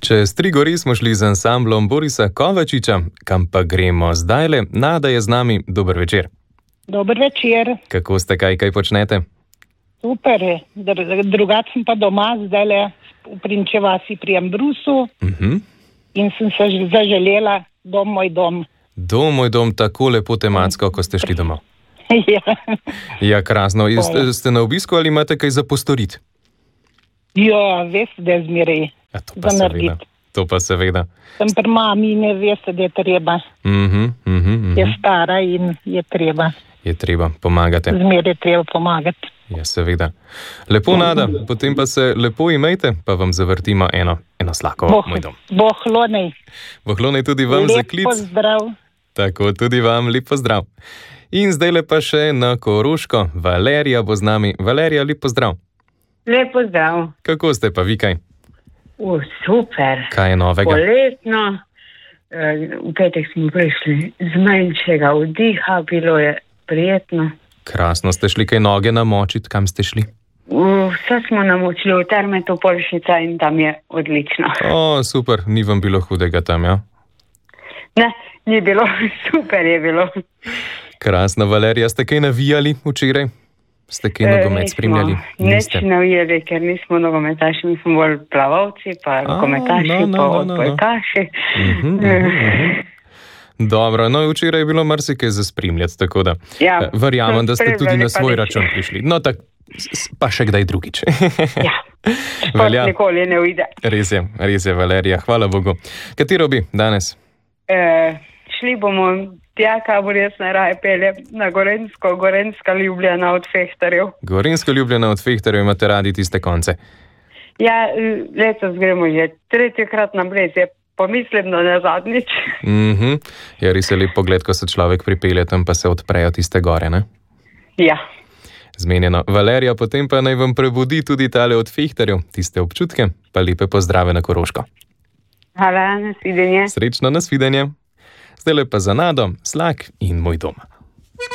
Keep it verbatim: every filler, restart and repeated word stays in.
Čez tri gori smo šli z ansamblom Borisa Kovačiča, kam pa gremo zdajle. Nada je z nami, dober večer. Dober večer. Kako ste, kaj, kaj počnete? Super, drugače sem pa doma, zdajle v Prinče vasi pri Ambrusu Uh-huh. in sem se zaželela dom moj dom. Dom moj dom, tako lepo tematsko, ko ste šli domov. Ja. Ja, krasno. Ste, ste na obisku ali imate kaj za postoriti? Ja, veste, da je zmeraj Ja, to pa za seveda. narediti. To pa seveda. Sem pri mami, ne veste, da je treba. Uh-huh, uh-huh, uh-huh. Je stara in je treba. Je treba, pomagate. Zmeraj je treba pomagati. Ja, seveda. Lepo, Nada, potem pa se lepo imejte, pa vam zavrtimo eno, eno slako, Boh, moj dom. boh lonej. Vohlonej tudi vam za Lep klic. pozdrav. Tako, tudi vam lep pozdrav. In zdajle pa še na Koroško. Valerija bo z nami. Valerija, lep pozdrav. Lep pozdrav. Kako ste pa vi kaj? O, super. Kaj je novega? Poletno. Eh, V petek smo prišli z manjšega vdiha, bilo je prijetno. Krasno, ste šli kaj noge namočiti, kam ste šli? Vse smo namočili v terme Topolšica in tam je odlično. O, super, ni vam bilo hudega tam, ja? Ne, ni bilo, super je bilo. Krasno, Valerija, ste kaj navijali včeraj? Ste kaj nogomet spremljali? Neč navijali, ker nismo nogometaši, mi smo bolj plavalci, pa A, kometaši, no, no, pa no, no, no. odbojkaši. Mhm, mhm, mhm. Dobro, no včeraj je bilo marsikaj za spremljati, tako da Ja, eh, verjamem, da ste tudi spremljali na pa svoj nič. račun prišli. No, tak, s- pa še kdaj drugič. Ja, Velja. pa nikoli ne uide. Res je, res je, Valerija, hvala Bogu. Katero bi danes? Eh, šli bomo tja, kamor jaz najraje peljem, na Gorenjsko, Gorenjska Ljubljana od Fehtarjev. Gorenjska Ljubljana od Fehtarjev, imate radi tiste konce. Ja, letos gremo že tretjikrat na Brezje, pomislim, da ne zadnjič. Mhm. Ja, res je lep pogled, ko se človek pripelje tam, pa se odprejo tiste gore, ne? Ja, Zmenjeno. Valerija, potem pa naj vam prebudi tudi tale od Fehtarjev, tiste občutke, pa lepe pozdrave na Koroško. hvala, nasvidenje. Srečno, nasvidenje. Zdaj pa za Nado, Slak in moj dom.